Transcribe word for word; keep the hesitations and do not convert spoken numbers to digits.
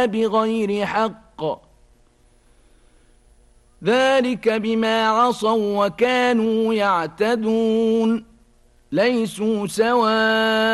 إلا بغير حق ذلك بما عصوا وكانوا يعتدون ليسوا سواء